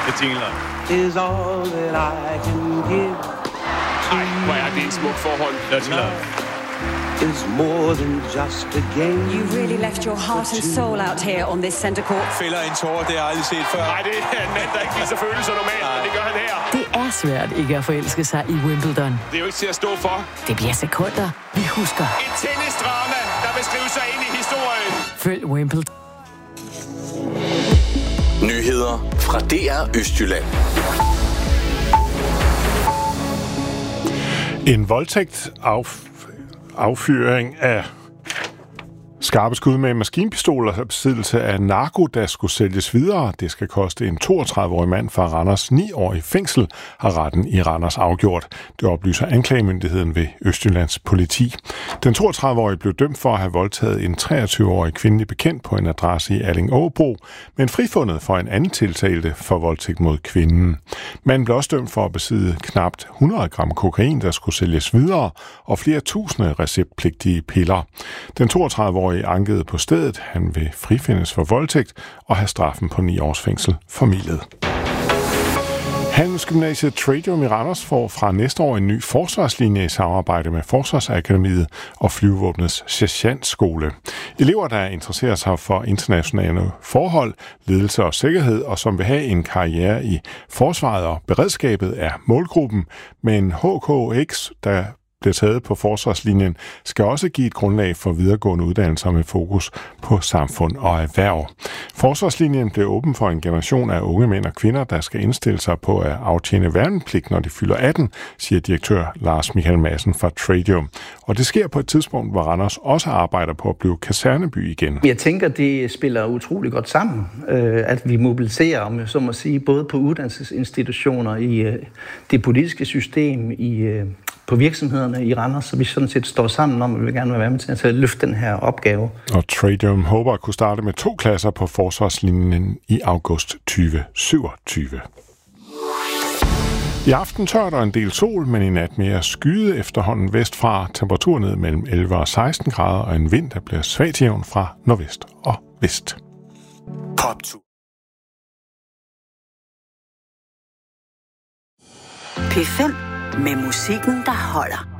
Det jingler. Is all that I can give. Ej, hvor er det et smukt forhold. Dirty Love. Is more than just a game. You really left your heart and soul out here on this center court. Fælder en tårer, det har jeg aldrig set før. Nej, det er en mand, der ikke viser følelser normalt, men det gør han her. Det er svært ikke at forelske sig i Wimbledon. Det er jo ikke til at stå for. Det bliver sekunder, vi husker. Et tennisdrama, der vil skrive sig ind i historien. Følg Wimbledon. Nyheder fra DR Østjylland. En voldtægt, affyring af skarpe skud med maskinpistoler og besiddelse af narko, der skulle sælges videre. Det skal koste en 32-årig mand fra Randers 9-årig fængsel, har retten i Randers afgjort. Det oplyser anklagemyndigheden ved Østjyllands politi. Den 32-årige blev dømt for at have voldtaget en 23-årig kvindelig bekendt på en adresse i Alling-Åbro, men frifundet for en anden tiltalte for voldtægt mod kvinden. Manden blev også dømt for at besidde knapt 100 gram kokain, der skulle sælges videre, og flere tusinde receptpligtige piller. Den 32-årige ankede på stedet. Han vil frifindes for voldtægt og have straffen på 9 års fængsel formildet. Handelsgymnasiet Tradium i Randers får fra næste år en ny forsvarslinje i samarbejde med Forsvarsakademiet og Flyvevåbnets sergentskole. Elever, der interesserer sig for internationale forhold, ledelse og sikkerhed, og som vil have en karriere i forsvaret og beredskabet, er målgruppen, men HKX, der bliver taget på forsvarslinjen, skal også give et grundlag for videregående uddannelser med fokus på samfund og erhverv. Forsvarslinjen bliver åben for en generation af unge mænd og kvinder, der skal indstille sig på at aftjene værnepligt, når de fylder 18, siger direktør Lars Michael Madsen fra Tradium. Og det sker på et tidspunkt, hvor Randers også arbejder på at blive kaserneby igen. Jeg tænker, det spiller utrolig godt sammen, at vi mobiliserer, om jeg så må sige, både på uddannelsesinstitutioner, i det politiske system, på virksomhederne i Randers, så vi sådan set står sammen om, at vi vil gerne være med til at løfte den her opgave. Og Tradium håber at kunne starte med 2 klasser på forsvarslinjen i august 2027. I aften tørt og en del sol, men i nat mere skyde efterhånden vestfra. Temperatur ned mellem 11 og 16 grader, og en vind, der bliver svagt jævn fra nordvest og vest. Poptur. P5 med musikken, der holder.